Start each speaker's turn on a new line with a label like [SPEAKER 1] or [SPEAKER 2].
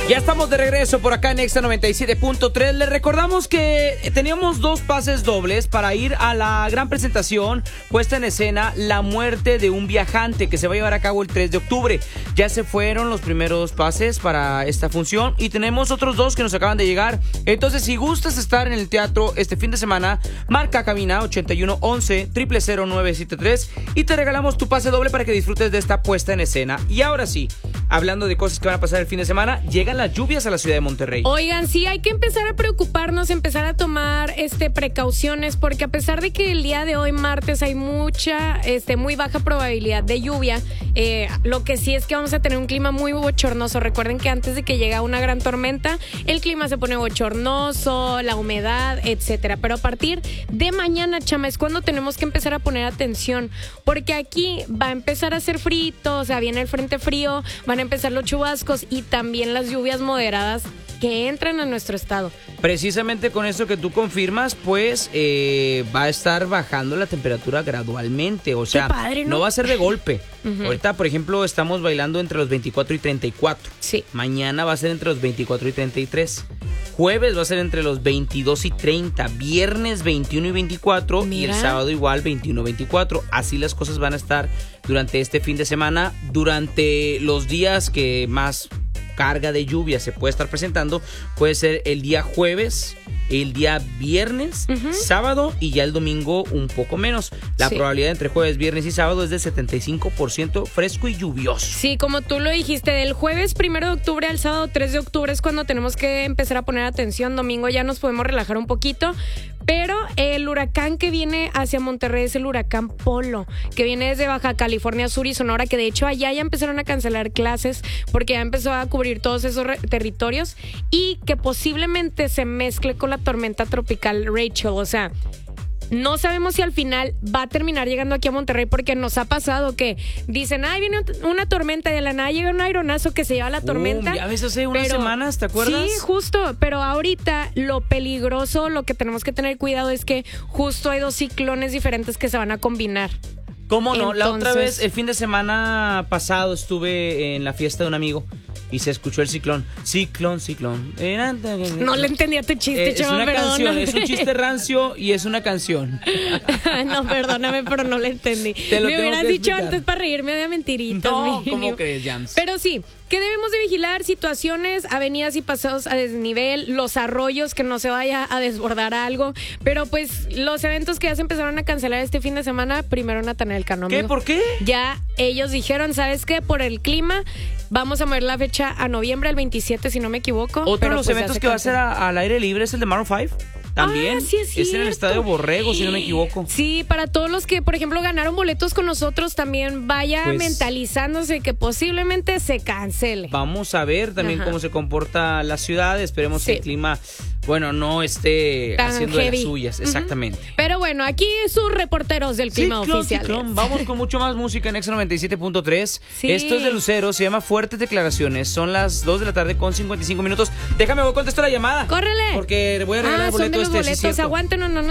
[SPEAKER 1] Ya estamos de regreso por acá en Exa 97.3. Les recordamos que teníamos 2 pases dobles para ir a la gran presentación puesta en escena La muerte de un viajante, que se va a llevar a cabo el 3 de octubre. Ya se fueron los primeros pases para esta función y tenemos otros 2 que nos acaban de llegar. Entonces, si gustas estar en el teatro este fin de semana, marca cabina 8111-000973 y te regalamos tu pase doble para que disfrutes de esta puesta en escena. Y ahora sí, hablando de cosas que van a pasar el fin de semana, llegan las lluvias a la ciudad de Monterrey.
[SPEAKER 2] Oigan, sí, hay que empezar a preocuparnos, empezar a tomar precauciones, porque a pesar de que el día de hoy, martes, hay mucha, muy baja probabilidad de lluvia, lo que sí es que vamos a tener un clima muy bochornoso. Recuerden que antes de que llegue una gran tormenta, el clima se pone bochornoso, la humedad, etcétera. Pero a partir de mañana, chama, es cuando tenemos que empezar a poner atención, porque aquí va a empezar a hacer frito, o sea, viene el frente frío, van a empezar los chubascos y también las lluvias moderadas que entran a nuestro estado.
[SPEAKER 1] Precisamente con eso que tú confirmas, pues va a estar bajando la temperatura gradualmente, o sea,
[SPEAKER 2] padre, ¿no?
[SPEAKER 1] No va a ser de golpe. Ahorita, por ejemplo, estamos bailando entre los 24 y 34.
[SPEAKER 2] Sí.
[SPEAKER 1] Mañana va a ser entre los 24 y 33. Jueves va a ser entre los 22 y 30. Viernes 21 y 24. Mira. Y el sábado igual 21 y 24. Así las cosas van a estar durante este fin de semana. Durante los días que más carga de lluvia se puede estar presentando, puede ser el día jueves, el día viernes, sábado y ya el domingo un poco menos. La probabilidad entre jueves, viernes y sábado es de 75% fresco y lluvioso.
[SPEAKER 2] Sí, como tú lo dijiste, del jueves 1 de octubre al sábado 3 de octubre es cuando tenemos que empezar a poner atención. Domingo ya nos podemos relajar un poquito, pero el huracán que viene hacia Monterrey es el huracán Polo, que viene desde Baja California Sur y Sonora, que de hecho allá ya empezaron a cancelar clases porque ya empezó a cubrir todos esos territorios y que posiblemente se mezcle con la tormenta tropical Rachel. O sea, no sabemos si al final va a terminar llegando aquí a Monterrey, porque nos ha pasado que dicen, ay, viene una tormenta y de la nada llega un aironazo que se lleva la tormenta.
[SPEAKER 1] Ya ves, hace unas semanas, ¿te acuerdas?
[SPEAKER 2] Sí, justo, pero ahorita lo peligroso, lo que tenemos que tener cuidado es que justo hay 2 ciclones diferentes que se van a combinar.
[SPEAKER 1] ¿Cómo no? La otra vez, el fin de semana pasado, estuve en la fiesta de un amigo y se escuchó el ciclón. Ciclón.
[SPEAKER 2] No le entendí a tu chiste,
[SPEAKER 1] es una canción, es un chiste rancio y es una canción.
[SPEAKER 2] No, perdóname, pero no le entendí. Me hubieras dicho antes para reírme de mentiritas.
[SPEAKER 1] No, ¿cómo crees, Jams?
[SPEAKER 2] Pero sí, que debemos de vigilar situaciones, avenidas y pasados a desnivel, los arroyos, que no se vaya a desbordar algo. Pero pues los eventos que ya se empezaron a cancelar este fin de semana, primero Natanael Cano.
[SPEAKER 1] ¿Qué? ¿Por qué?
[SPEAKER 2] Ya ellos dijeron, ¿sabes qué? Por el clima vamos a mover la fecha a noviembre, el 27, si no me equivoco.
[SPEAKER 1] Otro de los eventos que va a ser al aire libre es el de Maroon 5. También
[SPEAKER 2] sí es
[SPEAKER 1] en el Estadio Borrego, si no me equivoco.
[SPEAKER 2] Sí, para todos los que, por ejemplo, ganaron boletos con nosotros, también vaya mentalizándose que posiblemente se cancele.
[SPEAKER 1] Vamos a ver también cómo se comporta la ciudad. Esperemos que el clima, no esté tan haciendo de las suyas. Exactamente.
[SPEAKER 2] Pero bueno, aquí sus reporteros del clima oficial.
[SPEAKER 1] Vamos con mucho más música en Exa 97.3.
[SPEAKER 2] Sí.
[SPEAKER 1] Esto es de Lucero, se llama Fuertes Declaraciones. Son las 2 de la tarde con 55 minutos. Déjame, voy a contestar la llamada.
[SPEAKER 2] ¡Córrele!
[SPEAKER 1] Porque voy a regalar el boleto.
[SPEAKER 2] Son de los boletos, aguántenos, no